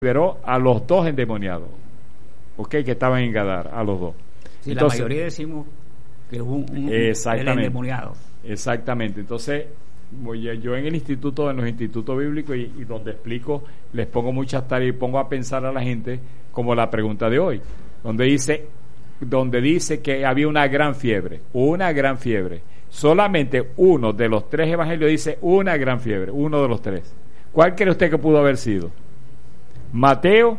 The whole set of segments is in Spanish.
liberó a los dos endemoniados, ¿ok? Que estaban en Gadara, a los dos. Sí, entonces, la mayoría decimos que es el endemoniado. Exactamente. Entonces, yo en los institutos bíblicos y donde explico, les pongo muchas tareas y pongo a pensar a la gente, como la pregunta de hoy, donde dice que había una gran fiebre. Solamente uno de los tres evangelios dice una gran fiebre, uno de los tres. ¿Cuál cree usted que pudo haber sido? ¿Mateo,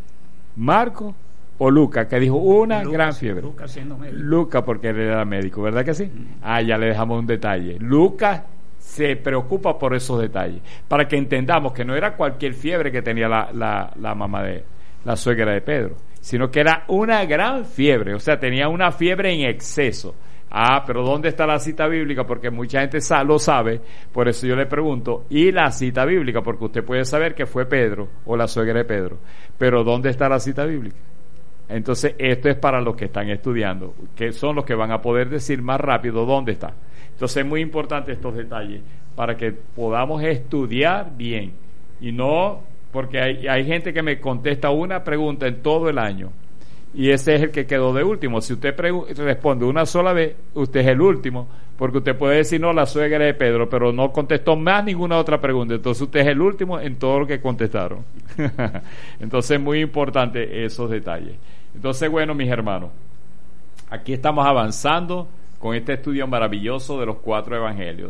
Marcos o Lucas, que dijo gran fiebre? Lucas siendo médico. Lucas, porque él era médico, ¿verdad que sí? Ya le dejamos un detalle. Lucas se preocupa por esos detalles, para que entendamos que no era cualquier fiebre que tenía la mamá de la suegra de Pedro, sino que era una gran fiebre, o sea, tenía una fiebre en exceso. Pero ¿dónde está la cita bíblica? Porque mucha gente lo sabe, por eso yo le pregunto, ¿y la cita bíblica? Porque usted puede saber que fue Pedro o la suegra de Pedro, pero ¿dónde está la cita bíblica? Entonces, esto es para los que están estudiando, que son los que van a poder decir más rápido dónde está. Entonces, es muy importante estos detalles para que podamos estudiar bien, y no, porque hay gente que me contesta una pregunta en todo el año, y ese es el que quedó de último. Si usted responde una sola vez, usted es el último, porque usted puede decir no, la suegra de Pedro, pero no contestó más ninguna otra pregunta, entonces usted es el último en todo lo que contestaron. Entonces es muy importante esos detalles. Entonces, bueno, mis hermanos, aquí estamos avanzando con este estudio maravilloso de los 4 evangelios.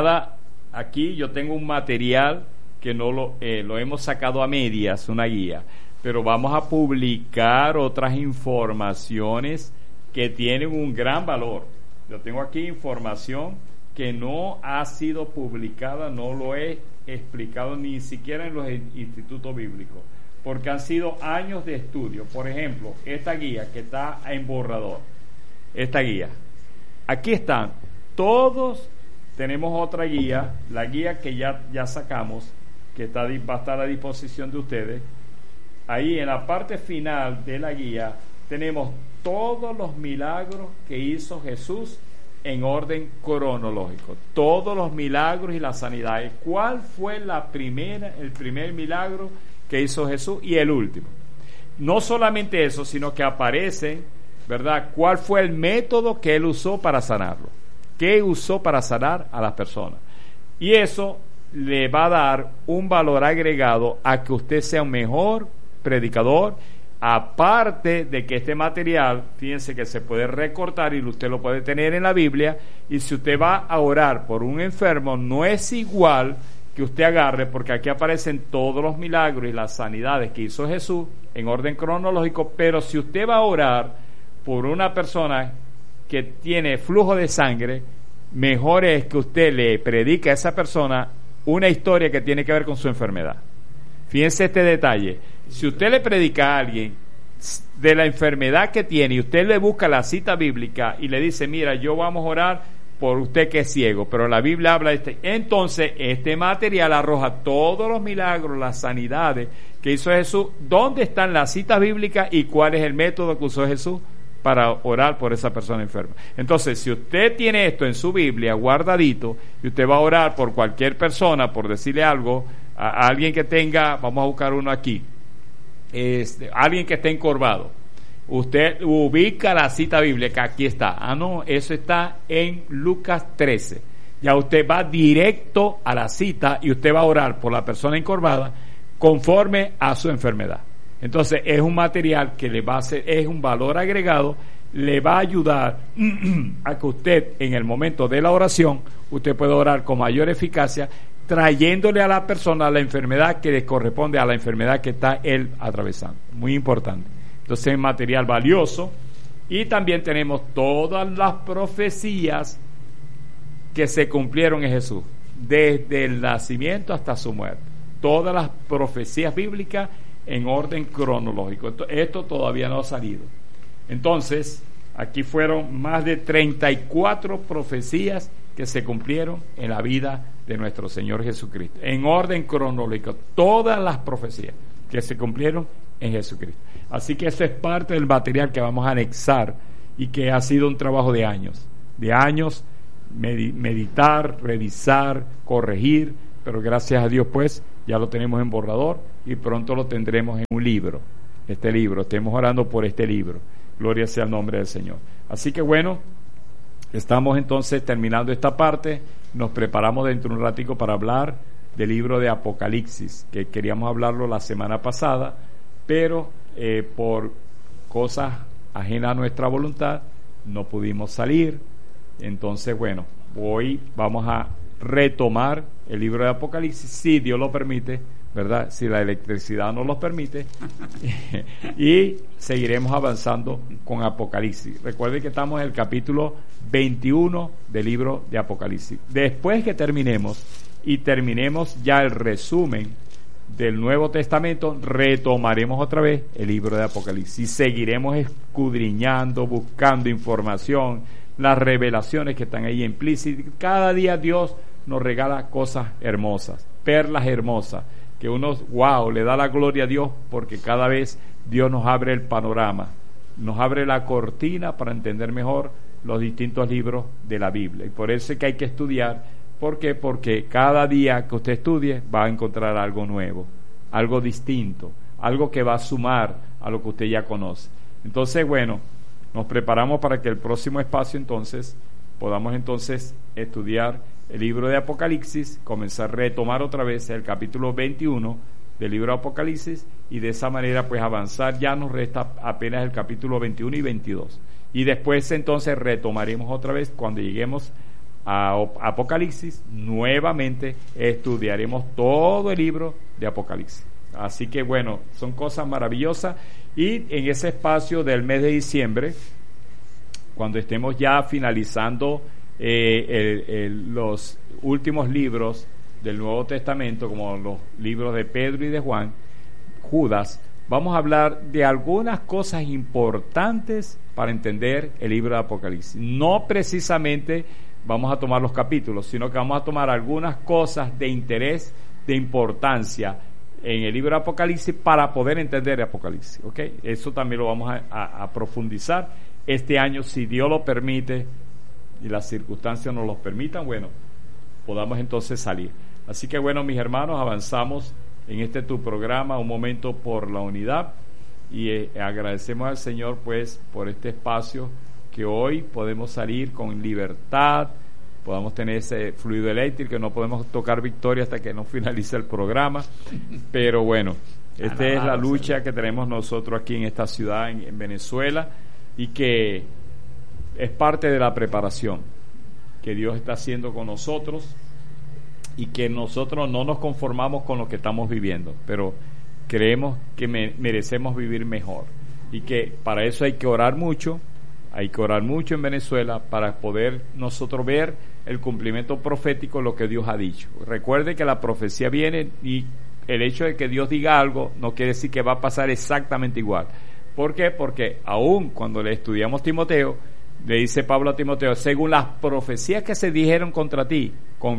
Aquí yo tengo un material que no lo hemos sacado a medias, una guía, pero vamos a publicar otras informaciones que tienen un gran valor. Yo tengo aquí información que no ha sido publicada, no lo he explicado ni siquiera en los institutos bíblicos, porque han sido años de estudio. Por ejemplo, esta guía que está en borrador, esta guía, aquí están todos. Tenemos otra guía, la guía que ya sacamos, que va a estar a disposición de ustedes. Ahí en la parte final de la guía tenemos todos los milagros que hizo Jesús en orden cronológico, todos los milagros y las sanidades. ¿Cuál fue el primer milagro que hizo Jesús y el último? No solamente eso, sino que aparece, ¿verdad?, cuál fue el método que él usó para sanarlo, qué usó para sanar a las personas. Y eso le va a dar un valor agregado a que usted sea un mejor predicador, aparte de que este material, fíjense que se puede recortar y usted lo puede tener en la Biblia, y si usted va a orar por un enfermo, no es igual que usted agarre, porque aquí aparecen todos los milagros y las sanidades que hizo Jesús en orden cronológico, pero si usted va a orar por una persona que tiene flujo de sangre, mejor es que usted le predique a esa persona una historia que tiene que ver con su enfermedad. Fíjense este detalle. Si usted le predica a alguien de la enfermedad que tiene y usted le busca la cita bíblica y le dice, mira, yo vamos a orar por usted que es ciego, pero la Biblia habla de entonces este material arroja todos los milagros, las sanidades que hizo Jesús, dónde están las citas bíblicas y cuál es el método que usó Jesús para orar por esa persona enferma. Entonces, si usted tiene esto en su Biblia guardadito y usted va a orar por cualquier persona, por decirle algo a alguien que tenga, vamos a buscar uno aquí, alguien que esté encorvado, usted ubica la cita bíblica, aquí está. No, eso está en Lucas 13. Ya usted va directo a la cita y usted va a orar por la persona encorvada conforme a su enfermedad. Entonces es un material que le va a hacer, es un valor agregado, le va a ayudar a que usted en el momento de la oración, usted pueda orar con mayor eficacia, trayéndole a la persona la enfermedad que le corresponde a la enfermedad que está él atravesando. Muy importante. Entonces es material valioso. Y también tenemos todas las profecías que se cumplieron en Jesús, desde el nacimiento hasta su muerte. Todas las profecías bíblicas en orden cronológico. Esto todavía no ha salido. Entonces, aquí fueron más de 34 profecías que se cumplieron en la vida de nuestro Señor Jesucristo, en orden cronológico, todas las profecías que se cumplieron en Jesucristo. Así que eso es parte del material que vamos a anexar y que ha sido un trabajo de años, meditar, revisar, corregir, pero gracias a Dios pues Ya lo tenemos en borrador y pronto lo tendremos en un libro. Este libro, estemos orando por este libro. Gloria sea el nombre del Señor. Así que bueno, estamos entonces terminando esta parte. Nos preparamos dentro de un ratico para hablar del libro de Apocalipsis, que queríamos hablarlo la semana pasada, pero por cosas ajenas a nuestra voluntad no pudimos salir. Entonces, bueno, hoy vamos a retomar el libro de Apocalipsis, si Dios lo permite, ¿verdad? Si la electricidad nos lo permite, y seguiremos avanzando con Apocalipsis. Recuerden que estamos en el capítulo 21 del libro de Apocalipsis. Después que terminemos ya el resumen del Nuevo Testamento, retomaremos otra vez el libro de Apocalipsis y seguiremos escudriñando, buscando información, las revelaciones que están ahí implícitas. Cada día Dios nos regala cosas hermosas, perlas hermosas, que uno, wow, le da la gloria a Dios, porque cada vez Dios nos abre el panorama, nos abre la cortina para entender mejor los distintos libros de la Biblia. Y por eso es que hay que estudiar. ¿Por qué? Porque cada día que usted estudie va a encontrar algo nuevo, algo distinto, algo que va a sumar a lo que usted ya conoce. Entonces, bueno, nos preparamos para que el próximo espacio entonces podamos entonces estudiar el libro de Apocalipsis, comenzar a retomar otra vez el capítulo 21 del libro de Apocalipsis, y de esa manera pues avanzar. Ya nos resta apenas el capítulo 21 y 22, y después entonces retomaremos otra vez cuando lleguemos a Apocalipsis. Nuevamente estudiaremos todo el libro de Apocalipsis. Así que bueno, son cosas maravillosas. Y en ese espacio del mes de diciembre, cuando estemos ya finalizando los últimos libros del Nuevo Testamento, como los libros de Pedro y de Juan, Judas, vamos a hablar de algunas cosas importantes para entender el libro de Apocalipsis. No precisamente vamos a tomar los capítulos, sino que vamos a tomar algunas cosas de interés, de importancia en el libro de Apocalipsis para poder entender Apocalipsis, ¿ok? Eso también lo vamos a profundizar este año, si Dios lo permite y las circunstancias nos lo permitan, bueno, podamos entonces salir. Así que bueno, mis hermanos, avanzamos en este tu programa, Un Momento por la Unidad, y agradecemos al Señor pues por este espacio, que hoy podemos salir con libertad, podamos tener ese fluido eléctrico, que no podemos tocar victoria hasta que no finalice el programa, pero bueno, esta es la lucha que tenemos nosotros aquí en esta ciudad, en Venezuela, y que es parte de la preparación que Dios está haciendo con nosotros, y que nosotros no nos conformamos con lo que estamos viviendo, pero creemos que merecemos vivir mejor, y que para eso hay que orar mucho. Hay que orar mucho en Venezuela para poder nosotros ver el cumplimiento profético de lo que Dios ha dicho. Recuerde que la profecía viene, y el hecho de que Dios diga algo no quiere decir que va a pasar exactamente igual. ¿Por qué? Porque aún cuando le estudiamos Timoteo, le dice Pablo a Timoteo, según las profecías que se dijeron contra ti,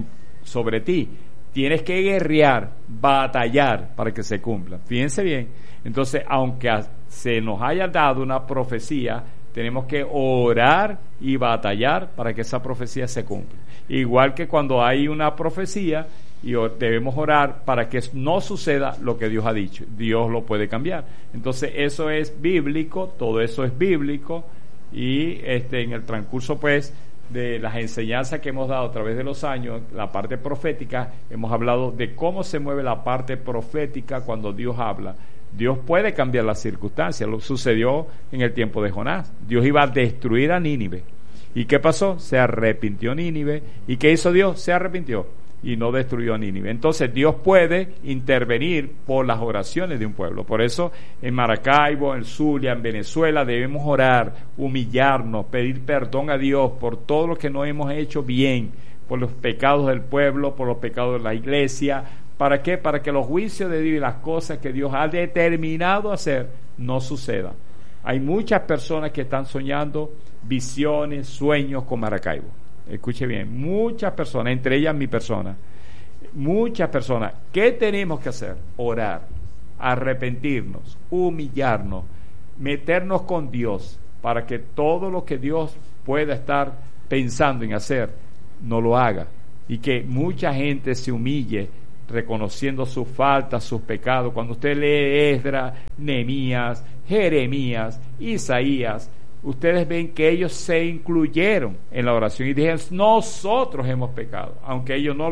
sobre ti, tienes que guerrear, batallar para que se cumplan. Fíjense bien. Entonces, aunque se nos haya dado una profecía, tenemos que orar y batallar para que esa profecía se cumpla. Igual que cuando hay una profecía, y debemos orar para que no suceda lo que Dios ha dicho. Dios lo puede cambiar. Entonces eso es bíblico, todo eso es bíblico, y en el transcurso pues de las enseñanzas que hemos dado a través de los años, la parte profética, hemos hablado de cómo se mueve la parte profética cuando Dios habla. Dios puede cambiar las circunstancias. Lo sucedió en el tiempo de Jonás. Dios iba a destruir a Nínive. ¿Y qué pasó? Se arrepintió Nínive. ¿Y qué hizo Dios? Se arrepintió y no destruyó a Nínive. Entonces Dios puede intervenir por las oraciones de un pueblo. Por eso en Maracaibo, en Zulia, en Venezuela debemos orar, humillarnos, pedir perdón a Dios por todo lo que no hemos hecho bien, por los pecados del pueblo, por los pecados de la iglesia. ¿Para qué? Para que los juicios de Dios y las cosas que Dios ha determinado hacer no sucedan. Hay muchas personas que están soñando visiones, sueños con Maracaibo. Escuche bien, muchas personas, entre ellas mi persona, muchas personas. ¿Qué tenemos que hacer? Orar, arrepentirnos, humillarnos, meternos con Dios, para que todo lo que Dios pueda estar pensando en hacer, no lo haga, y que mucha gente se humille reconociendo sus faltas, sus pecados. Cuando usted lee Esdras, Nehemías, Jeremías, Isaías, ustedes ven que ellos se incluyeron en la oración y dijeron, nosotros hemos pecado, aunque ellos no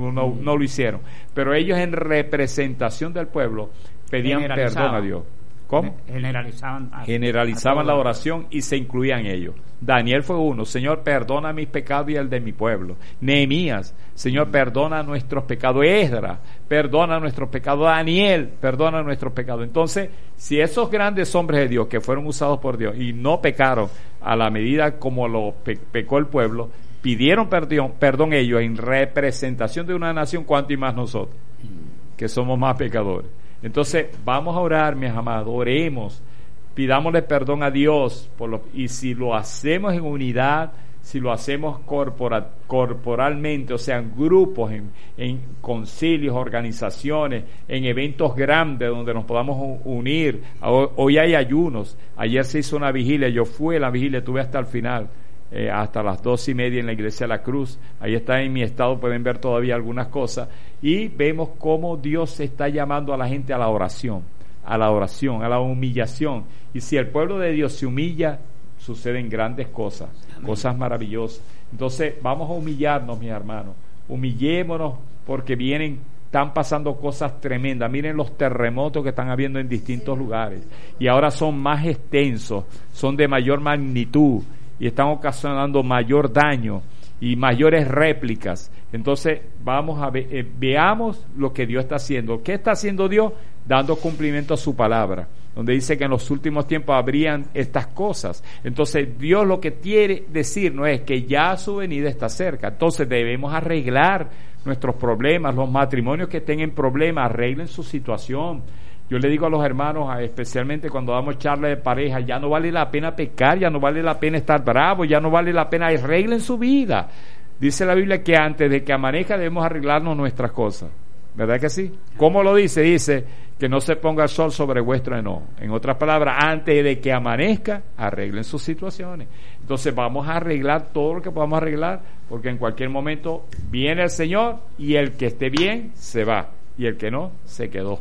lo hicieron, pero ellos en representación del pueblo pedían perdón a Dios. ¿Cómo? Generalizaban la oración y se incluían ellos. Daniel fue uno: Señor, perdona mis pecados y el de mi pueblo. Nehemías: Señor, perdona nuestros pecados. Esdras: perdona nuestros pecados. Daniel: perdona nuestros pecados. Entonces, si esos grandes hombres de Dios que fueron usados por Dios y no pecaron a la medida como lo pecó el pueblo, pidieron perdón ellos en representación de una nación, ¿cuánto y más nosotros, que somos más pecadores? Entonces, vamos a orar, mis amados, oremos, pidámosle perdón a Dios, y si lo hacemos en unidad, si lo hacemos corporalmente, o sea, en grupos, en concilios, organizaciones, en eventos grandes donde nos podamos unir. Hoy hay ayunos, ayer se hizo una vigilia, yo fui a la vigilia, estuve hasta el final, hasta las 2:30 en la iglesia de la Cruz. Ahí está en mi estado, pueden ver todavía algunas cosas, y vemos cómo Dios está llamando a la gente a la oración, a la humillación. Y si el pueblo de Dios se humilla, suceden grandes cosas. Amén. Cosas maravillosas. Entonces vamos a humillarnos, mis hermanos, humillémonos, porque están pasando cosas tremendas. Miren los terremotos que están habiendo en distintos lugares, y ahora son más extensos, son de mayor magnitud y están ocasionando mayor daño y mayores réplicas. Entonces vamos a veamos lo que Dios está haciendo. ¿Qué está haciendo Dios? Dando cumplimiento a su palabra, donde dice que en los últimos tiempos habrían estas cosas. Entonces Dios lo que quiere decirnos es que ya su venida está cerca. Entonces debemos arreglar nuestros problemas. Los matrimonios que estén en problemas, arreglen su situación. Yo le digo a los hermanos, especialmente cuando damos charla de pareja, ya no vale la pena pecar, ya no vale la pena estar bravo, ya no vale la pena, arreglen su vida. Dice la Biblia que antes de que amanezca debemos arreglarnos nuestras cosas, ¿verdad que sí? ¿Cómo lo dice? Dice que no se ponga el sol sobre vuestro enojo. En otras palabras, antes de que amanezca, arreglen sus situaciones. Entonces vamos a arreglar todo lo que podamos arreglar, porque en cualquier momento viene el Señor y el que esté bien se va, y el que no, se quedó.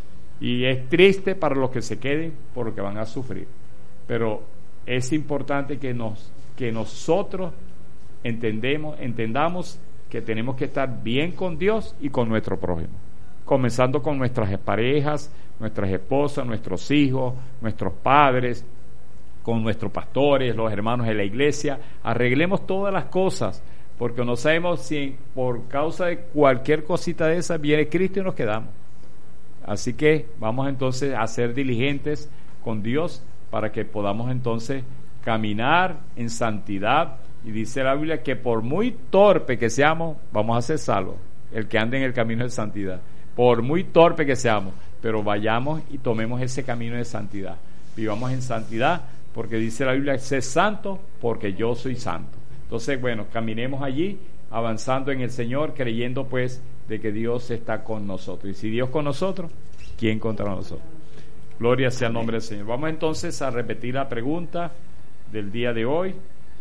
Y es triste para los que se queden por lo que van a sufrir. Pero es importante que nosotros entendamos que tenemos que estar bien con Dios y con nuestro prójimo. Comenzando con nuestras parejas, nuestras esposas, nuestros hijos, nuestros padres, con nuestros pastores, los hermanos de la iglesia. Arreglemos todas las cosas, porque no sabemos si por causa de cualquier cosita de esa viene Cristo y nos quedamos. Así que vamos entonces a ser diligentes con Dios para que podamos entonces caminar en santidad. Y dice la Biblia que por muy torpe que seamos, vamos a ser salvos, el que ande en el camino de santidad. Por muy torpe que seamos, pero vayamos y tomemos ese camino de santidad. Vivamos en santidad, porque dice la Biblia, sé santo porque yo soy santo. Entonces, bueno, caminemos allí, avanzando en el Señor, creyendo pues de que Dios está con nosotros. Y si Dios con nosotros, ¿quién contra nosotros? Gloria sea el nombre del Señor. Vamos entonces a repetir la pregunta del día de hoy.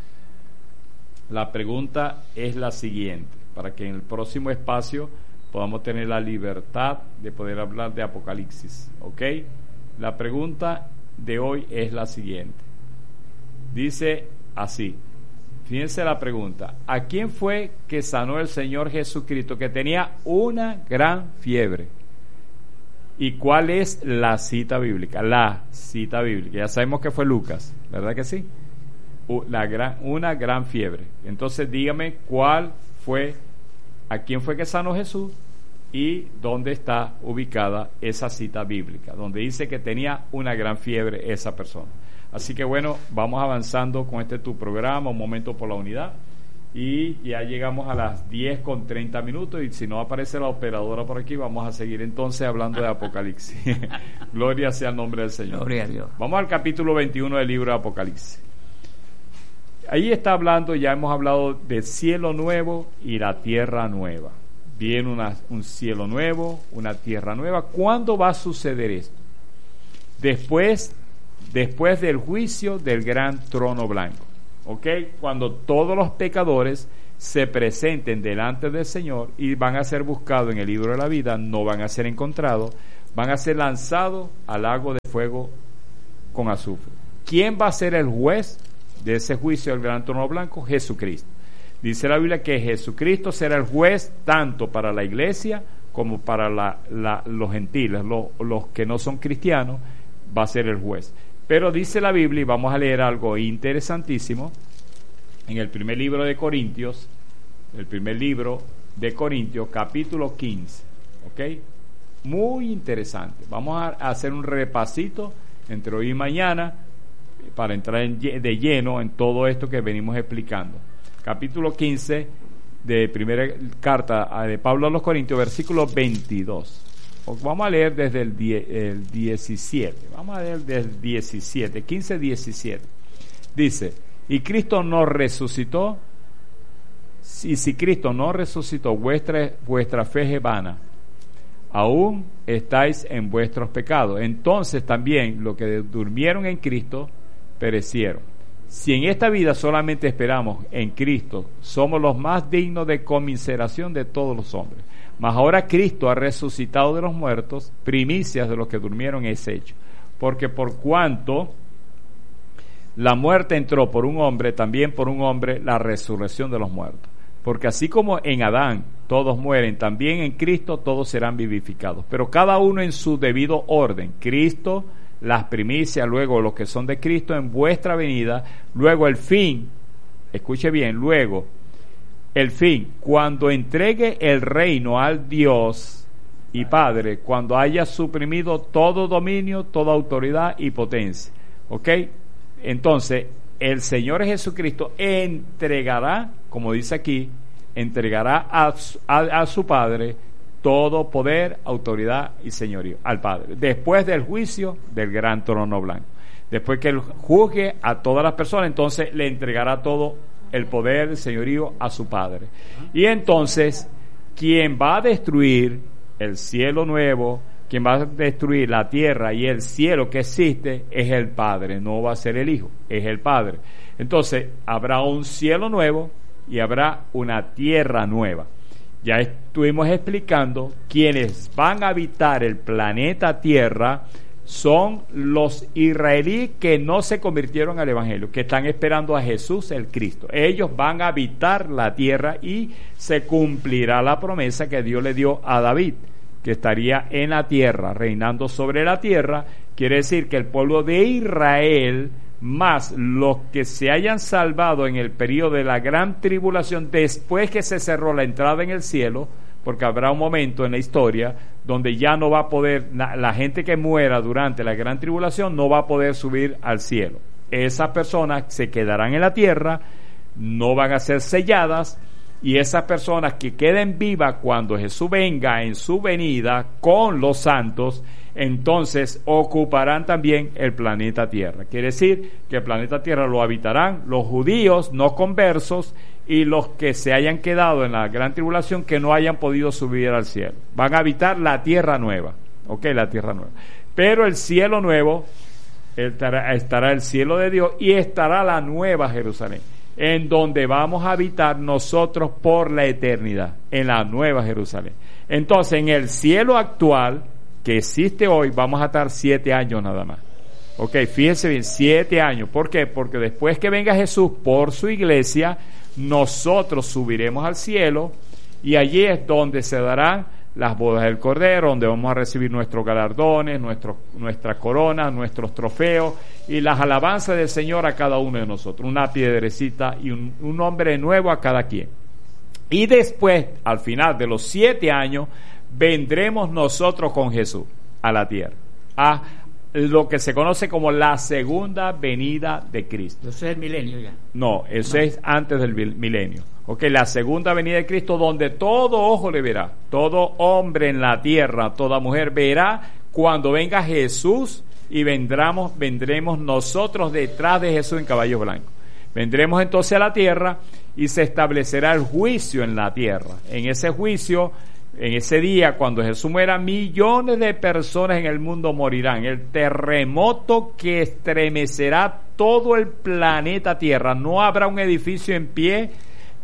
La pregunta es la siguiente, para que en el próximo espacio podamos tener la libertad de poder hablar de Apocalipsis, ¿ok? La pregunta de hoy es la siguiente. Dice así, fíjense la pregunta: ¿a quién fue que sanó el Señor Jesucristo que tenía una gran fiebre? ¿Y cuál es la cita bíblica? La cita bíblica. Ya sabemos que fue Lucas, ¿verdad que sí? Una gran fiebre. Entonces dígame a quién fue que sanó Jesús y dónde está ubicada esa cita bíblica, donde dice que tenía una gran fiebre esa persona. Así que bueno, vamos avanzando con tu programa, Un Momento por la Unidad, y ya llegamos a las 10:30, y si no aparece la operadora por aquí, vamos a seguir entonces hablando de Apocalipsis. Gloria sea el nombre del Señor. Gloria a Dios. Vamos al capítulo 21 del libro de Apocalipsis. Ahí está hablando, ya hemos hablado del cielo nuevo y la tierra nueva. Viene un cielo nuevo, una tierra nueva. ¿Cuándo va a suceder esto? Después del juicio del gran trono blanco, ¿ok? Cuando todos los pecadores se presenten delante del Señor y van a ser buscados en el libro de la vida, no van a ser encontrados, van a ser lanzados al lago de fuego con azufre. ¿Quién va a ser el juez de ese juicio del gran trono blanco? Jesucristo. Dice la Biblia que Jesucristo será el juez tanto para la iglesia como para los gentiles, los que no son cristianos, va a ser el juez. Pero dice la Biblia, y vamos a leer algo interesantísimo, en el primer libro de Corintios, capítulo 15, ¿ok? Muy interesante. Vamos a hacer un repasito entre hoy y mañana para entrar de lleno en todo esto que venimos explicando. Capítulo 15 de primera carta de Pablo a los Corintios, versículo 22. Vamos a leer desde el 17. Vamos a leer desde el 17, 15, 17. Dice: y Cristo no resucitó. Y si Cristo no resucitó, vuestra fe es vana. Aún estáis en vuestros pecados. Entonces también los que durmieron en Cristo perecieron. Si en esta vida solamente esperamos en Cristo, somos los más dignos de conmiseración de todos los hombres. Mas ahora Cristo ha resucitado de los muertos, primicias de los que durmieron es hecho. Porque por cuanto la muerte entró por un hombre, también por un hombre la resurrección de los muertos. Porque así como en Adán todos mueren, también en Cristo todos serán vivificados. Pero cada uno en su debido orden. Cristo, las primicias, luego los que son de Cristo en vuestra venida, luego el fin, escuche bien, luego el fin, cuando entregue el reino al Dios y Padre, cuando haya suprimido todo dominio, toda autoridad y potencia. ¿Ok? Entonces, el Señor Jesucristo entregará, como dice aquí, entregará a su Padre todo poder, autoridad y señorío al Padre, después del juicio del gran trono blanco. Después que Él juzgue a todas las personas, entonces le entregará todo el poder, el señorío a su Padre. Y entonces, quien va a destruir el cielo nuevo, quien va a destruir la tierra y el cielo que existe, es el Padre, no va a ser el Hijo, es el Padre. Entonces, habrá un cielo nuevo y habrá una tierra nueva. Ya estuvimos explicando quienes van a habitar el planeta Tierra son los israelíes que no se convirtieron al Evangelio, que están esperando a Jesús el Cristo. Ellos van a habitar la tierra y se cumplirá la promesa que Dios le dio a David, que estaría en la tierra, reinando sobre la tierra. Quiere decir que el pueblo de Israel, más los que se hayan salvado en el periodo de la gran tribulación, después que se cerró la entrada en el cielo, porque habrá un momento en la historia donde ya no va a poder, la gente que muera durante la gran tribulación no va a poder subir al cielo. Esas personas se quedarán en la tierra, no van a ser selladas, y esas personas que queden vivas cuando Jesús venga en su venida con los santos, entonces ocuparán también el planeta Tierra. Quiere decir que el planeta Tierra lo habitarán los judíos no conversos y los que se hayan quedado en la gran tribulación, que no hayan podido subir al cielo. Van a habitar la tierra nueva, ¿ok? La tierra nueva. Pero el cielo nuevo, estará el cielo de Dios y estará la nueva Jerusalén, en donde vamos a habitar nosotros por la eternidad, en la nueva Jerusalén. Entonces, en el cielo actual que existe hoy, vamos a estar 7 años nada más. Ok, fíjense bien, 7 años. ¿Por qué? Porque después que venga Jesús por su iglesia, nosotros subiremos al cielo y allí es donde se darán las bodas del Cordero, donde vamos a recibir nuestros galardones, nuestras coronas, nuestros trofeos y las alabanzas del Señor a cada uno de nosotros, una piedrecita y un nombre nuevo a cada quien. Y después, al final de los 7 años, vendremos nosotros con Jesús a la tierra, a lo que se conoce como la segunda venida de Cristo. Eso es el milenio ya. No, eso es antes del milenio. Ok, la segunda venida de Cristo, donde todo ojo le verá, todo hombre en la tierra, toda mujer verá cuando venga Jesús y vendremos nosotros detrás de Jesús en caballos blancos. Vendremos entonces a la tierra y se establecerá el juicio en la tierra. En ese juicio, en ese día, cuando Jesús muera, millones de personas en el mundo morirán. El terremoto que estremecerá todo el planeta Tierra. No habrá un edificio en pie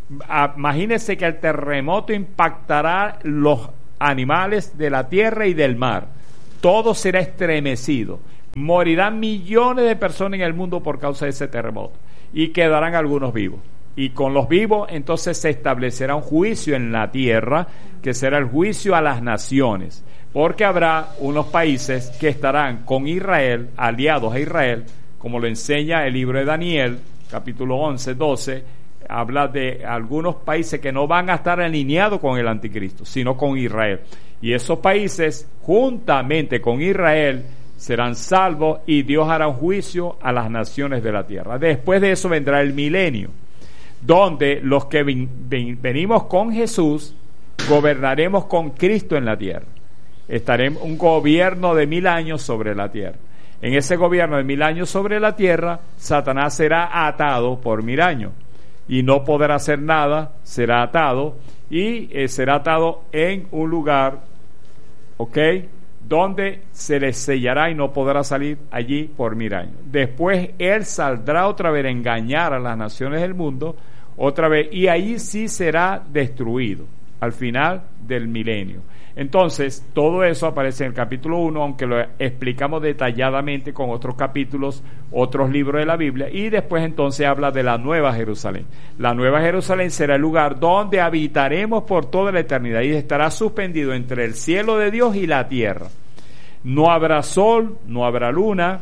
Imagínense que el terremoto impactará los animales de la tierra y del mar. Todo será estremecido. Morirán millones de personas en el mundo por causa de ese terremoto. Y quedarán algunos vivos. Y con los vivos entonces se establecerá un juicio en la tierra, que será el juicio a las naciones. Porque habrá unos países que estarán con Israel, aliados a Israel, como lo enseña el libro de Daniel, capítulo 11, 12, habla de algunos países que no van a estar alineados con el anticristo, sino con Israel. Y esos países, juntamente con Israel, serán salvos y Dios hará un juicio a las naciones de la tierra. Después de eso vendrá el milenio, donde los que venimos con Jesús, gobernaremos con Cristo en la tierra. Estaremos un gobierno de 1000 años sobre la tierra. En ese gobierno de 1000 años sobre la tierra, Satanás será atado por 1000 años y no podrá hacer nada, será atado y será atado en un lugar, ¿ok?, donde se le sellará y no podrá salir allí por 1000 años. Después él saldrá otra vez a engañar a las naciones del mundo, otra vez, y ahí sí será destruido al final del milenio. Entonces, todo eso aparece en el capítulo 1, aunque lo explicamos detalladamente con otros capítulos, otros libros de la Biblia, y después entonces habla de la Nueva Jerusalén. La Nueva Jerusalén será el lugar donde habitaremos por toda la eternidad y estará suspendido entre el cielo de Dios y la tierra. No habrá sol, no habrá luna.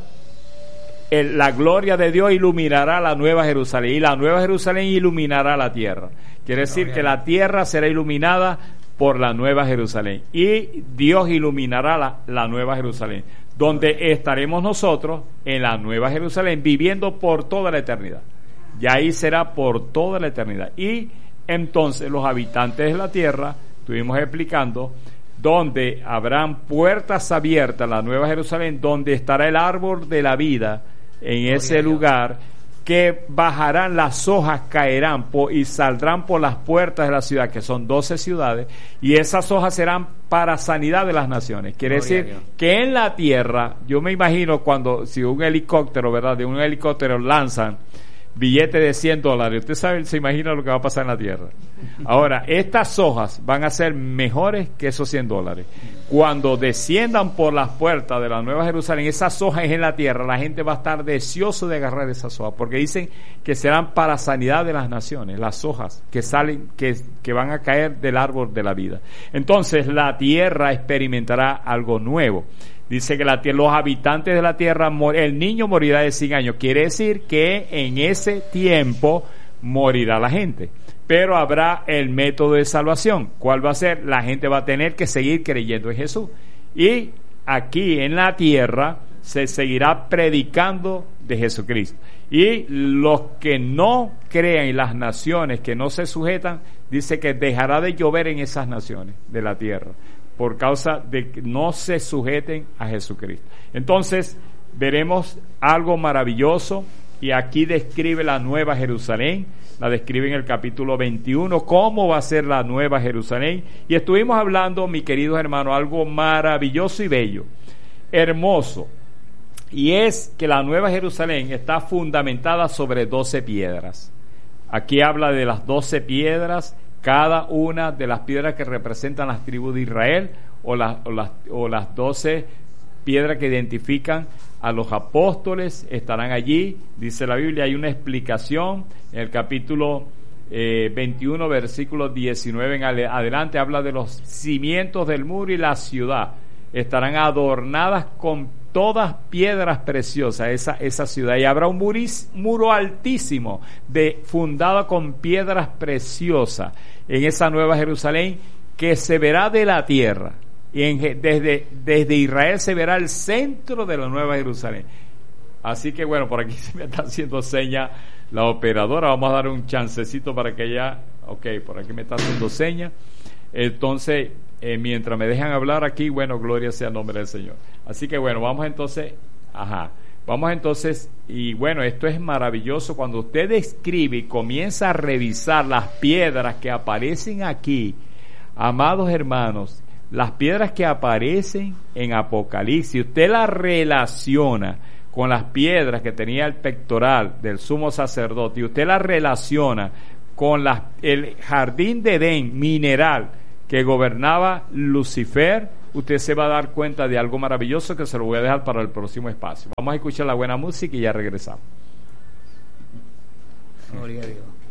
La gloria de Dios iluminará la Nueva Jerusalén y la Nueva Jerusalén iluminará la tierra. Quiere decir que la tierra será iluminada por la Nueva Jerusalén y Dios iluminará la Nueva Jerusalén, donde estaremos nosotros en la Nueva Jerusalén viviendo por toda la eternidad. Y ahí será por toda la eternidad. Y entonces los habitantes de la tierra, estuvimos explicando, donde habrán puertas abiertas, la Nueva Jerusalén, donde estará el árbol de la vida en ese lugar, que bajarán las hojas, caerán y saldrán por las puertas de la ciudad, que son 12 ciudades, y esas hojas serán para sanidad de las naciones. Quiere decir que en la tierra, yo me imagino cuando, si un helicóptero, ¿verdad?, de un helicóptero lanzan billete de $100, usted sabe, se imagina lo que va a pasar en la tierra. Ahora, estas hojas van a ser mejores que esos $100. Cuando desciendan por las puertas de la Nueva Jerusalén, esas hojas en la tierra, la gente va a estar deseoso de agarrar esas hojas, porque dicen que serán para sanidad de las naciones, las hojas que salen, que van a caer del árbol de la vida. Entonces, la tierra experimentará algo nuevo. Dice que los habitantes de la tierra, el niño morirá de 100 años. Quiere decir que en ese tiempo morirá la gente. Pero habrá el método de salvación. ¿Cuál va a ser? La gente va a tener que seguir creyendo en Jesús. Y aquí en la tierra se seguirá predicando de Jesucristo. Y los que no crean, y las naciones que no se sujetan, dice que dejará de llover en esas naciones de la tierra, por causa de que no se sujeten a Jesucristo. Entonces, veremos algo maravilloso, y aquí describe la Nueva Jerusalén, la describe en el capítulo 21, cómo va a ser la Nueva Jerusalén, y estuvimos hablando, mi queridos hermanos, algo maravilloso y bello, hermoso, y es que la Nueva Jerusalén está fundamentada sobre 12 piedras. Aquí habla de las 12 piedras, cada una de las piedras que representan las tribus de Israel, o las 12 piedras que identifican a los apóstoles, estarán allí. Dice la Biblia, hay una explicación en el capítulo 21, versículo 19 en adelante, habla de los cimientos del muro y la ciudad. Estarán adornadas con todas piedras preciosas, esa ciudad, y habrá un muro altísimo, fundado con piedras preciosas, en esa Nueva Jerusalén, que se verá de la tierra, y desde Israel se verá el centro de la Nueva Jerusalén. Así que bueno, por aquí se me está haciendo seña la operadora, vamos a dar un chancecito para que ella, por aquí me está haciendo seña. Entonces, mientras me dejan hablar aquí, bueno, gloria sea el nombre del Señor. Así que bueno, vamos entonces, y bueno, esto es maravilloso. Cuando usted escribe y comienza a revisar las piedras que aparecen aquí, amados hermanos, las piedras que aparecen en Apocalipsis, usted las relaciona con las piedras que tenía el pectoral del sumo sacerdote, y usted las relaciona con el jardín de Edén mineral que gobernaba Lucifer, usted se va a dar cuenta de algo maravilloso que se lo voy a dejar para el próximo espacio. Vamos a escuchar la buena música y ya regresamos. Gloria a Dios.